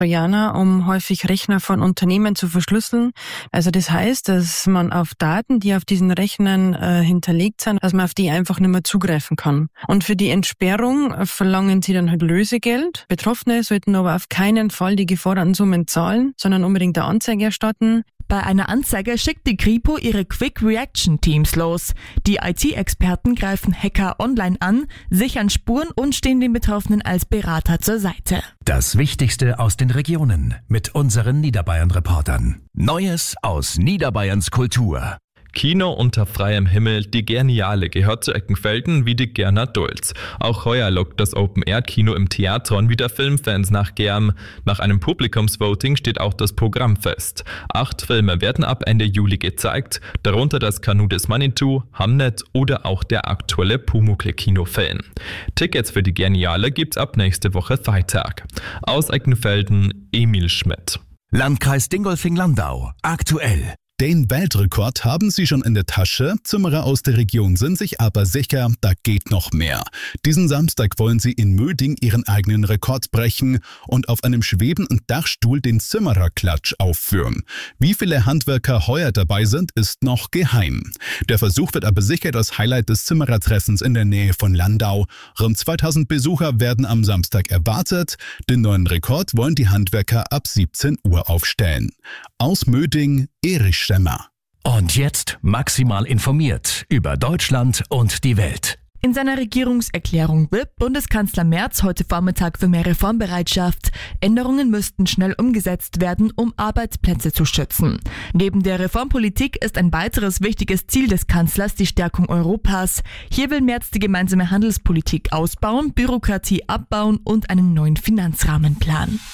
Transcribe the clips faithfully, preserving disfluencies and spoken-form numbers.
Trojaner, um häufig Rechner von Unternehmen zu verschlüsseln. Also das heißt, dass man auf Daten, die auf diesen Rechnern äh, hinterlegt sind, dass man auf die einfach nicht mehr zugreifen kann. Und für die Entsperrung verlangen sie dann halt Lösegeld. Betroffene sollten aber auf keinen Fall die geforderten Summen zahlen, sondern unbedingt eine Anzeige erstatten. Bei einer Anzeige schickt die Kripo ihre Quick-Reaction-Teams los. Die I T-Experten greifen Hacker online an, sichern Spuren und stehen den Betroffenen als Berater zur Seite. Das Wichtigste aus den Regionen mit unseren Niederbayern-Reportern. Neues aus Niederbayerns Kultur. Kino unter freiem Himmel, die Geniale gehört zu Eckenfelden wie die Gerner Dulz. Auch heuer lockt das Open-Air-Kino im Theatron wieder Filmfans nach Germ. Nach einem Publikumsvoting steht auch das Programm fest. Acht Filme werden ab Ende Juli gezeigt, darunter das Kanu des Manitou, Hamnet oder auch der aktuelle Pumuckl-Kinofilm. Tickets für die Geniale gibt's ab nächste Woche Freitag. Aus Eckenfelden, Emil Schmidt. Landkreis Dingolfing-Landau, aktuell. Den Weltrekord haben sie schon in der Tasche. Zimmerer aus der Region sind sich aber sicher, da geht noch mehr. Diesen Samstag wollen sie in Möding ihren eigenen Rekord brechen und auf einem schwebenden Dachstuhl den Zimmererklatsch aufführen. Wie viele Handwerker heuer dabei sind, ist noch geheim. Der Versuch wird aber sicher das Highlight des Zimmerertreffens in der Nähe von Landau. Rund zweitausend Besucher werden am Samstag erwartet. Den neuen Rekord wollen die Handwerker ab siebzehn Uhr aufstellen. Aus Möding, Erich Stemmer. Und jetzt maximal informiert über Deutschland und die Welt. In seiner Regierungserklärung wirbt Bundeskanzler Merz heute Vormittag für mehr Reformbereitschaft. Änderungen müssten schnell umgesetzt werden, um Arbeitsplätze zu schützen. Neben der Reformpolitik ist ein weiteres wichtiges Ziel des Kanzlers die Stärkung Europas. Hier will Merz die gemeinsame Handelspolitik ausbauen, Bürokratie abbauen und einen neuen Finanzrahmen planen.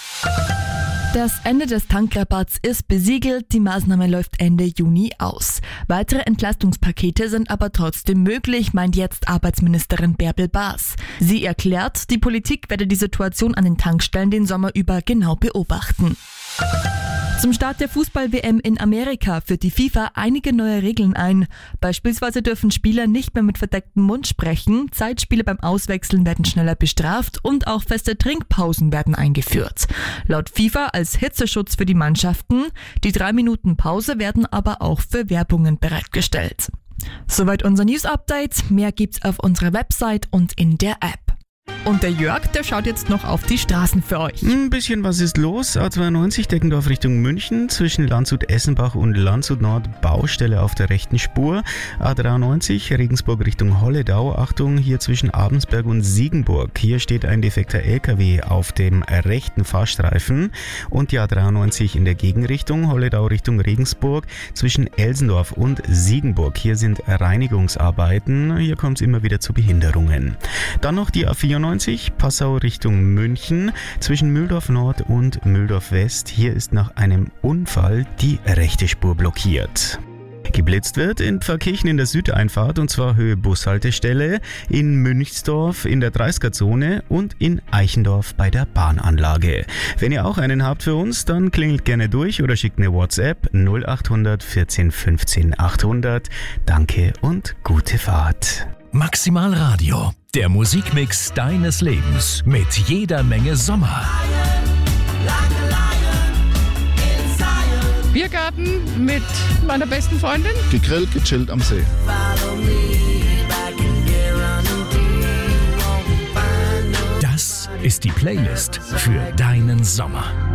Das Ende des Tankrabatts ist besiegelt, die Maßnahme läuft Ende Juni aus. Weitere Entlastungspakete sind aber trotzdem möglich, meint jetzt Arbeitsministerin Bärbel Baas. Sie erklärt, die Politik werde die Situation an den Tankstellen den Sommer über genau beobachten. Zum Start der Fußball-W M in Amerika führt die FIFA einige neue Regeln ein. Beispielsweise dürfen Spieler nicht mehr mit verdecktem Mund sprechen, Zeitspiele beim Auswechseln werden schneller bestraft und auch feste Trinkpausen werden eingeführt. Laut FIFA als Hitzeschutz für die Mannschaften, die drei Minuten Pause werden aber auch für Werbungen bereitgestellt. Soweit unser News-Update. Mehr gibt's auf unserer Website und in der App. Und der Jörg, der schaut jetzt noch auf die Straßen für euch. Ein bisschen was ist los. A zweiundneunzig Deckendorf Richtung München, zwischen Landshut-Essenbach und Landshut Nord Baustelle auf der rechten Spur. A dreiundneunzig Regensburg Richtung Holledau, Achtung, hier zwischen Abensberg und Siegenburg. Hier steht ein defekter L K W auf dem rechten Fahrstreifen. Und die A dreiundneunzig in der Gegenrichtung, Holledau Richtung Regensburg, zwischen Elsendorf und Siegenburg. Hier sind Reinigungsarbeiten, hier kommt es immer wieder zu Behinderungen. Dann noch die A vierundneunzig Passau Richtung München, zwischen Mühldorf Nord und Mühldorf West. Hier ist nach einem Unfall die rechte Spur blockiert. Geblitzt wird in Pfarrkirchen in der Südeinfahrt, und zwar Höhe Bushaltestelle, in Münchsdorf in der dreißiger-Zone und in Eichendorf bei der Bahnanlage. Wenn ihr auch einen habt für uns, dann klingelt gerne durch oder schickt eine WhatsApp null achthundert vierzehn fünfzehn achthundert. Danke und gute Fahrt. Maximal Radio, der Musikmix deines Lebens mit jeder Menge Sommer. Biergarten mit meiner besten Freundin. Gegrillt, gechillt am See. Das ist die Playlist für deinen Sommer.